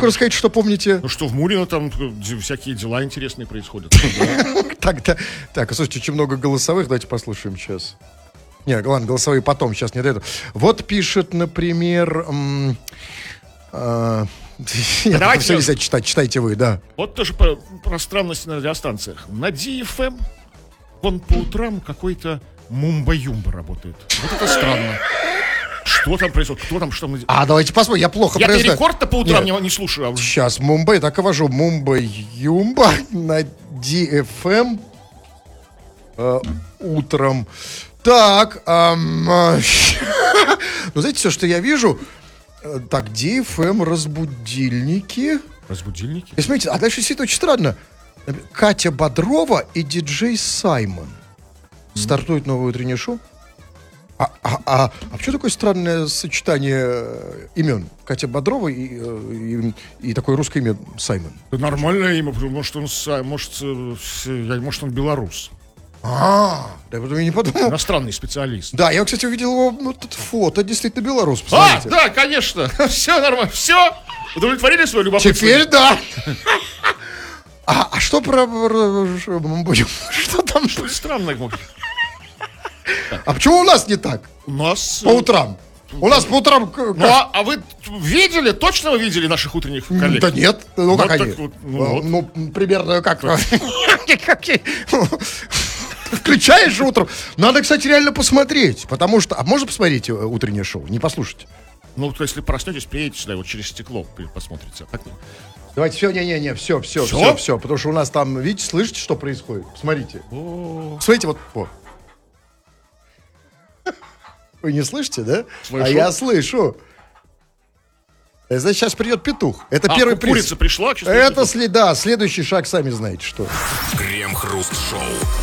такое рассказать, что помните? Ну что, в Мурино там всякие дела интересные происходят. Так, слушайте, очень много голосовых, давайте послушаем сейчас. Не, ладно, голосовые потом, сейчас не до этого. Вот пишет, например... Давайте нельзя читать, читайте вы, да. Вот тоже про странности на радиостанциях. На DFM он по утрам какой-то мумба-юмба работает. Вот это странно. Что там происходит? Кто там что? Давайте посмотрим, я плохо Я произносил. рекорд-то по утрам не слушаю. Сейчас, Мумбай, так и вожу. Мумбай-юмба на DFM утром. Так, ну, знаете, все, что я вижу... Так, DFM, разбудильники. Разбудильники? И смотрите, а дальше сидит очень странно. Катя Бодрова и диджей Саймон. Стартует новое утреннее шоу. Почему такое странное сочетание имен? Катя Бодрова и такое русское имя Саймон. Это нормальное имя, может он белорус. Да, потом я не подумал. Иностранный специалист. Да, я, кстати, увидел тут фото, действительно белорус. Посмотрите. Да, конечно. Все нормально. Все. Удовлетворили свое любопытство? Теперь да. Что про... Что там? Что странное. А почему у нас не так? У нас... По утрам. У нас по утрам... А вы видели, точно вы видели наших утренних коллег? Да нет. Ну, как они? Вот. Примерно как... Включаешь же утром. Надо, кстати, реально посмотреть. Потому что... А можно посмотреть утреннее шоу? Не послушать? Ну, то если проснетесь, приедете сюда, вот через стекло посмотрите. Так? Давайте, все. Потому что у нас там, видите, слышите, что происходит? Смотрите. Смотрите, вот. Вы не слышите, да? Слышу. А я слышу. Значит, сейчас придет петух. Это первый приз. Курица пришла? Это следующий шаг, сами знаете, что. Крем-хруст-шоу.